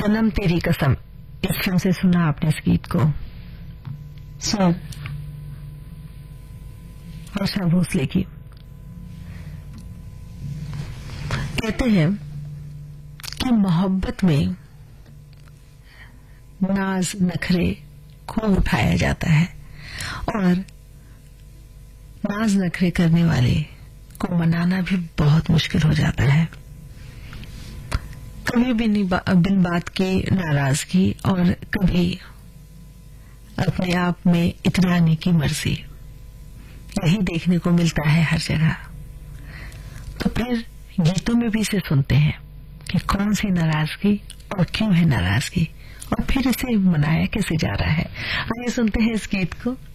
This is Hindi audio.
सनम तेरी कसम, इस फिल्म से सुना आपने इस गीत को? सर आशा भोसले की। कहते हैं कि मोहब्बत में नाज नखरे खूब उठाया जाता है और नाज नखरे करने वाले को मनाना भी बहुत मुश्किल हो जाता है। कभी भी बिन बात की नाराजगी और कभी अपने आप में इतराने की मर्जी, यही देखने को मिलता है हर जगह। तो फिर गीतों में भी इसे सुनते हैं कि कौन सी नाराजगी और क्यों है नाराजगी और फिर इसे मनाया कैसे जा रहा है। आइए सुनते हैं इस गीत को।